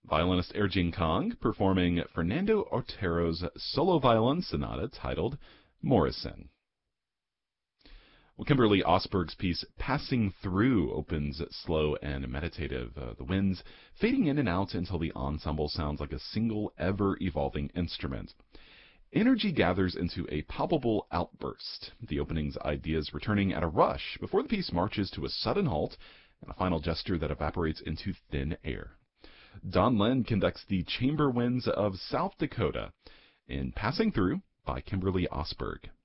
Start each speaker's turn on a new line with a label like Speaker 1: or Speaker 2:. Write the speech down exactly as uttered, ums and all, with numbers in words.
Speaker 1: violinist Erjing Kong performing Fernando Otero's solo violin sonata titled Morrison. Well, Kimberly Osberg's piece Passing Through opens slow and meditative, uh, the winds fading in and out until the ensemble sounds like a single ever-evolving instrument. Energy gathers into a palpable outburst, the opening's ideas returning at a rush before the piece marches to a sudden halt and a final gesture that evaporates into thin air. Don Lin conducts the chamber winds of South Dakota in Passing Through by Kimberly Osberg.